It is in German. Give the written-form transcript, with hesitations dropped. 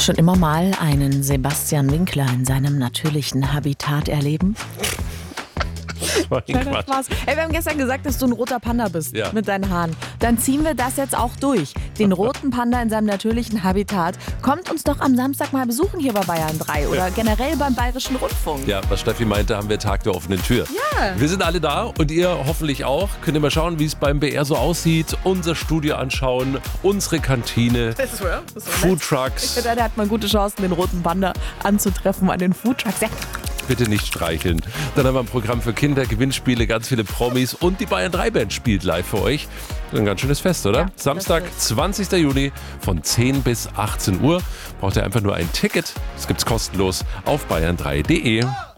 Schon immer mal einen Sebastian Winkler in seinem natürlichen Habitat erleben? Kleiner Spaß. Ey, wir haben gestern gesagt, dass du ein roter Panda bist mit deinen Haaren. Dann ziehen wir das jetzt auch durch. Den roten Panda in seinem natürlichen Habitat. Kommt uns doch am Samstag mal besuchen hier bei Bayern 3 oder generell beim Bayerischen Rundfunk. Ja, was Steffi meinte, haben wir Tag der offenen Tür. Ja. Wir sind alle da und ihr hoffentlich auch. Könnt ihr mal schauen, wie es beim BR so aussieht. Unser Studio anschauen, unsere Kantine, Foodtrucks. Da hat man gute Chancen, den roten Panda anzutreffen an den Foodtrucks. Ja. Bitte nicht streicheln. Dann haben wir ein Programm für Kinder, Gewinnspiele, ganz viele Promis und die Bayern 3 Band spielt live für euch. Ein ganz schönes Fest, oder? Ja, Samstag, 20. Juni von 10 bis 18 Uhr. Braucht ihr einfach nur ein Ticket. Das gibt's kostenlos auf bayern3.de.